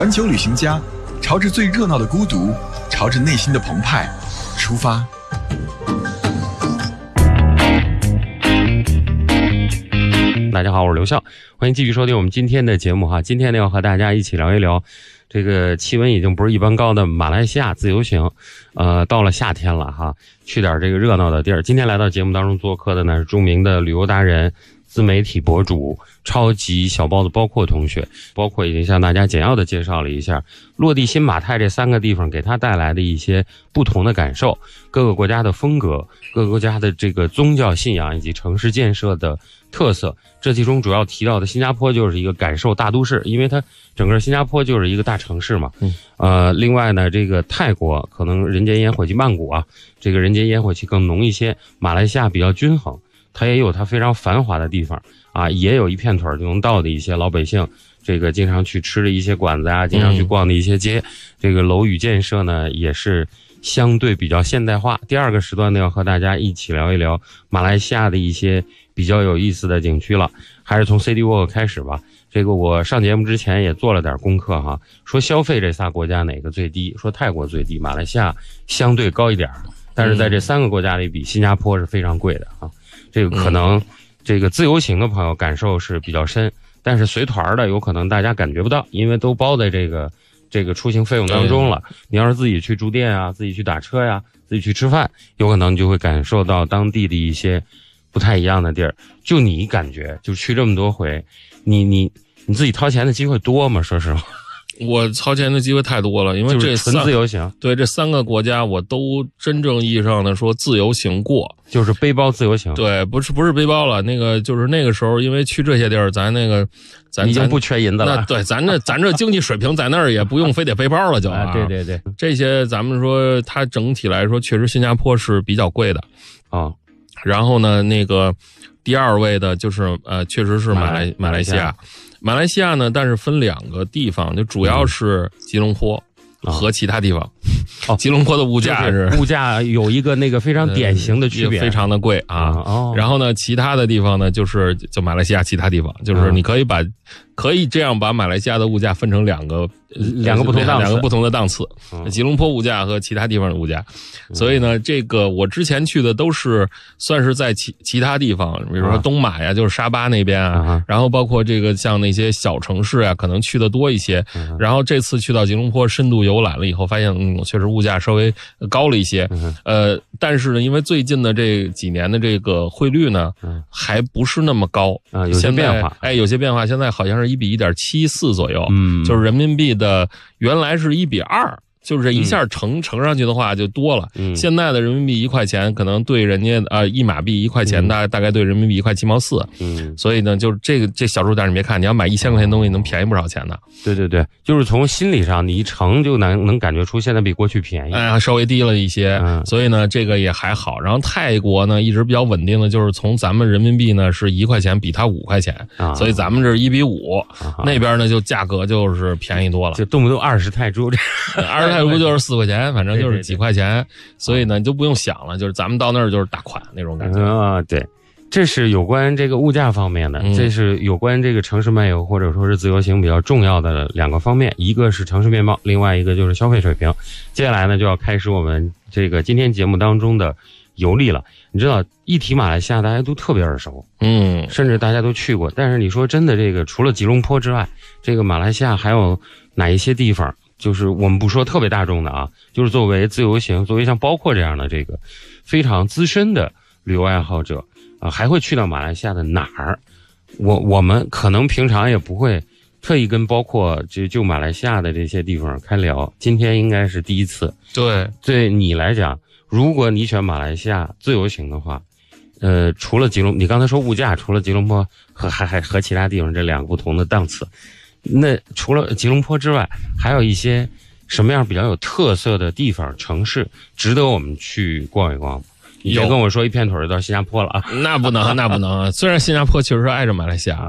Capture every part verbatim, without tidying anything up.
环球旅行家，朝着最热闹的孤独，朝着内心的澎湃出发。 大家好，我是刘笑，欢迎继续收听我们今天的节目哈。今天呢，要和大家一起聊一聊这个气温已经不是一般高的马来西亚自由行。呃，到了夏天了哈，去点这个热闹的地儿。今天来到节目当中做客的呢是著名的旅游达人、自媒体博主、超级小包子包括同学，包括已经向大家简要的介绍了一下落地新马泰这三个地方给他带来的一些不同的感受，各个国家的风格，各个国家的这个宗教信仰以及城市建设的特色。这其中主要提到的新加坡就是一个感受大都市，因为它整个新加坡就是一个大城市嘛。嗯。呃，另外呢，这个泰国可能人间烟火气，曼谷啊，这个人间烟火气更浓一些。马来西亚比较均衡，它也有它非常繁华的地方啊，也有一片腿就能到的一些老百姓这个经常去吃的一些馆子啊，经常去逛的一些街。嗯、这个楼宇建设呢也是相对比较现代化。第二个时段呢，要和大家一起聊一聊马来西亚的一些比较有意思的景区了，还是从 City Walk 开始吧。这个我上节目之前也做了点功课哈，说消费这仨国家哪个最低？说泰国最低，马来西亚相对高一点，但是在这三个国家里比，新加坡是非常贵的啊。这个可能这个自由行的朋友感受是比较深，但是随团的有可能大家感觉不到，因为都包在这个这个出行费用当中了。你要是自己去住店啊，自己去打车呀，自己去吃饭，有可能就会感受到当地的一些不太一样的地儿。就你感觉就去这么多回，你你你自己掏钱的机会多吗？说实话， 我掏钱的机会太多了，因为这纯自由行， 对这三个国家我都真正意义上的说自由行过， 就是背包自由行。 对，不是不是背包了，那个就是那个时候，因为去这些地儿，咱那个咱已经不缺银子了。 那对，咱这咱这经济水平在那儿也不用非得背包了就啊。 对对对， 这些咱们说它整体来说，确实新加坡是比较贵的啊、哦。然后呢，那个第二位的就是呃，确实是马来马来西亚。马来西亚呢，但是分两个地方，就主要是吉隆坡和其他地方。哦，吉隆坡的物价是、 就是、物价有一个那个非常典型的区别， 呃、非常的贵啊。 哦， 然后呢，其他的地方呢，就是就马来西亚其他地方，就是你可以把、嗯、可以这样把马来西亚的物价分成两个两个不同档次， 两个不同的档次。 嗯、 吉隆坡物价和其他地方的物价。嗯、所以呢，这个我之前去的都是算是在其其他地方，比如说东马呀，就是沙巴那边啊， 啊然后包括这个像那些小城市啊，可能去的多一些。 嗯、 然后这次去到吉隆坡深度游览了以后，发现嗯，确实物价稍微高了一些。 嗯、 呃，但是呢，因为最近的这几年的这个汇率呢， 嗯、 还不是那么高啊，有些变化。 哎，有些变化，现在好像是一比一点七四左右。 嗯， 就是人民币的原来是一比二。就是这一下乘、嗯、乘上去的话就多了。 嗯， 现在的人民币一块钱可能对人家呃一马币一块钱，大、嗯、大概对人民币一块七毛四。 嗯， 所以呢，就是这个这小数点你别看，你要买一千块钱东西能便宜不少钱的。 对对对，就是从心理上你一乘就能能感觉出现在比过去便宜， 哎呀，稍微低了一些。 嗯，所以呢这个也还好。然后泰国呢一直比较稳定的就是从咱们人民币呢是一块钱比它五块钱， 啊、 所以咱们这是一比五、 啊， 那边呢就价格就是便宜多了， 就动不动二十泰铢， 二十泰铢就是四块钱。反正就是几块钱， 对对对， 所以呢你就不用想了，就是咱们到那儿就是大款那种感觉啊、嗯。对，这是有关这个物价方面的、嗯，这是有关这个城市漫游或者说是自由行比较重要的两个方面，一个是城市面貌，另外一个就是消费水平。接下来呢就要开始我们这个今天节目当中的游历了。你知道一提马来西亚大家都特别耳熟， 嗯， 甚至大家都去过，但是你说真的，这个除了吉隆坡之外，这个马来西亚还有哪一些地方？就是我们不说特别大众的啊，就是作为自由行，作为像包括这样的这个非常资深的旅游爱好者啊，还会去到马来西亚的哪儿？我我们可能平常也不会特意跟包括就就马来西亚的这些地方开聊，今天应该是第一次。 对， 对你来讲，如果你选马来西亚自由行的话，呃，除了吉隆，你刚才说物价，除了吉隆坡和还还和其他地方这两个不同的档次。那除了吉隆坡之外，还有一些什么样比较有特色的地方、城市，值得我们去逛一逛？你别跟我说一片腿就到新加坡了啊！ 那不能，那不能。虽然新加坡确实是挨着马来西亚啊，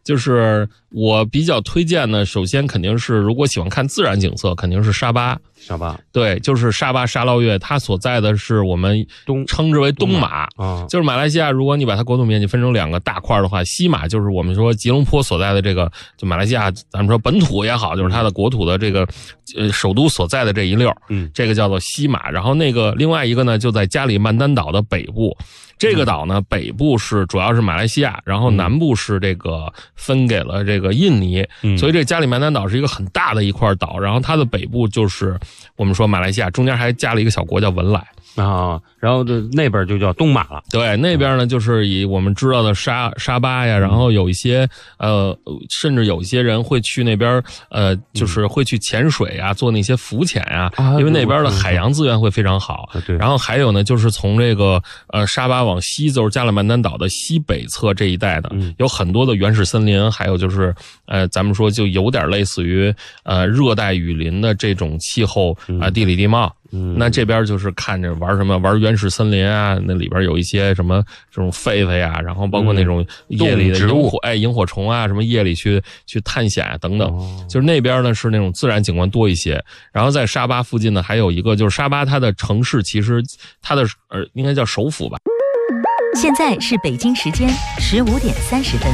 就是我比较推荐呢，首先肯定是如果喜欢看自然景色，肯定是沙巴。 沙巴， 对，就是沙巴沙捞越，它所在的是我们东称之为东马啊， 就是马来西亚。如果你把它国土面积分成两个大块的话，西马就是我们说吉隆坡所在的这个，就马来西亚咱们说本土也好，就是它的国土的这个呃首都所在的这一溜，嗯，这个叫做西马。然后那个另外一个呢，就在加里曼丹岛的北部。这个岛呢，北部是主要是马来西亚，然后南部是这个分给了这个印尼，嗯、所以这个加里曼丹岛是一个很大的一块岛，然后它的北部就是我们说马来西亚，中间还加了一个小国叫文莱。 啊，然后这那边就叫东马了。 对，那边呢就是以我们知道的沙沙巴呀，然后有一些呃，甚至有一些人会去那边呃，就是会去潜水啊，做那些浮潜啊，啊因为那边的海洋资源会非常好。对。然后还有呢，就是从这个呃沙巴往西，就是加里曼丹岛的西北侧这一带的，嗯、有很多的原始森林，还有就是呃，咱们说就有点类似于呃热带雨林的这种气候啊、呃，地理地貌。嗯，那这边就是看着玩什么玩原始森林啊，那里边有一些什么这种狒狒啊，然后包括那种夜里的萤火，哎，萤火虫啊，什么夜里去去探险啊等等，哦、就是那边呢是那种自然景观多一些。然后在沙巴附近呢，还有一个就是沙巴，它的城市其实它的呃应该叫首府吧。 现在是北京时间十五点三十分。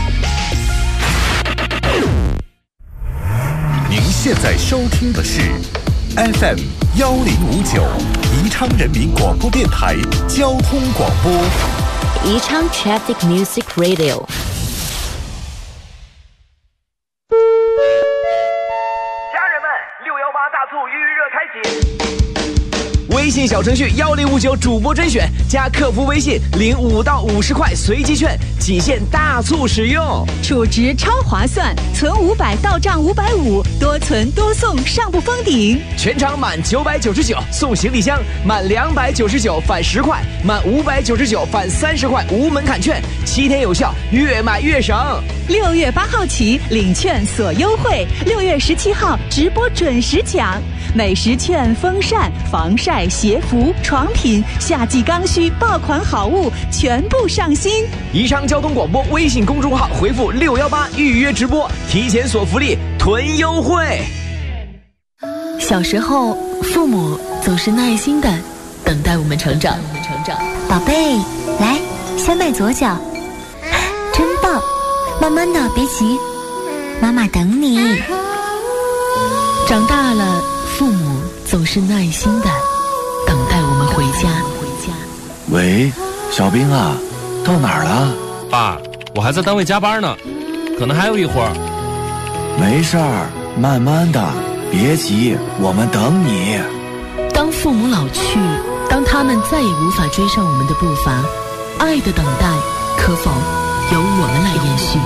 您现在收听的是 F M 幺零五九宜昌人民广播电台交通广播， 宜昌 Traffic Music Radio。 家人们，六幺八大促预热开启。微信小程序幺零五九主播甄选，加客服微信领五到五十块随机券，仅限大促使用， 储值超划算，存五百到账五百五，多存多送，上不封顶。 全场满九百九十九送行李箱，满两百九十九返十块，满五百九十九返三十块无门槛券，七天有效，越买越省。 六月八号起领券锁优惠，六月十七号直播准时抢。美食券、风扇、防晒、鞋服、床品、夏季刚需爆款好物全部上新。 宜昌交通广播微信公众号回复六幺八预约直播，提前锁福利，囤优惠。 小时候，父母总是耐心的等待我们成长。 宝贝，来，先迈左脚，真棒！慢慢的，别急，妈妈等你。 长大了，父母总是耐心的等待我们回家。 喂，小兵啊，到哪儿了？ 爸，我还在单位加班呢，可能还有一会儿。 没事儿，慢慢的，别急，我们等你。 当父母老去，当他们再也无法追上我们的步伐，爱的等待可否由我们来延续？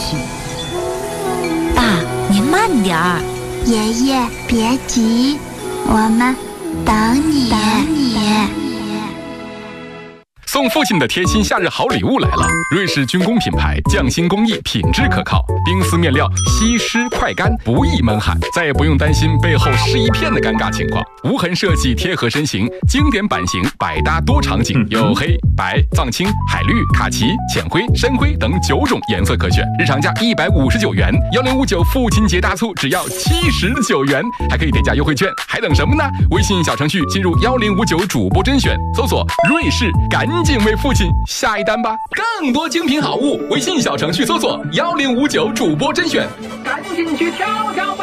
爸，您慢点儿。 爷爷，别急，我们等你。等你。 送父亲的贴心夏日好礼物来了！瑞士军工品牌，匠心工艺，品质可靠，冰丝面料吸湿快干，不易闷汗，再也不用担心背后湿一片的尴尬情况。无痕设计，贴合身形，经典版型，百搭多场景，有黑白、藏青、海绿、卡其、浅灰、深灰等九种颜色可选。日常价一百五十九元，幺零五九父亲节大促只要七十九元，还可以叠加优惠券，还等什么呢？微信小程序进入幺零五九主播甄选，搜索瑞士，赶紧为父亲下一单吧！更多精品好物，微信小程序搜索幺零五九主播甄选，赶紧去挑挑吧！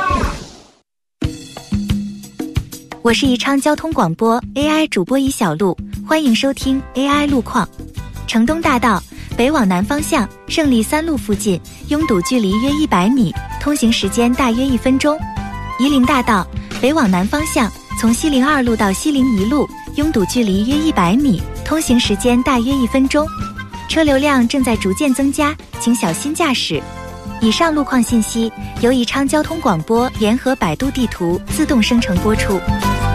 我是宜昌交通广播 A I 主播一小璐，欢迎收听 A I 路况。城东大道北往南方向胜利三路附近拥堵距离约一百米，通行时间大约一分钟。夷陵大道北往南方向从西陵二路到西陵一路拥堵距离约一百米，通行时间大约一分钟。车流量正在逐渐增加，请小心驾驶。以上路况信息由宜昌交通广播联合百度地图自动生成播出。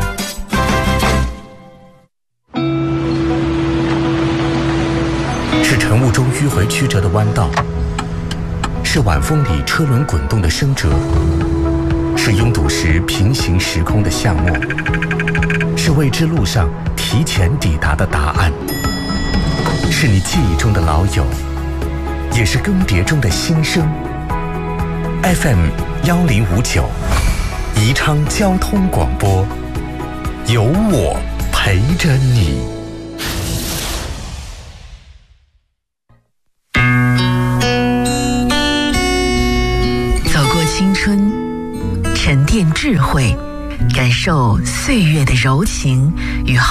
是晨雾中迂回曲折的弯道，是晚风里车轮滚动的声折，是拥堵时平行时空的巷陌，是未知路上提前抵达的答案，是你记忆中的老友， 也是更迭中的新生。F M 幺零五九，宜昌交通广播，有我陪着你。 走过青春，沉淀智慧，感受岁月的柔情与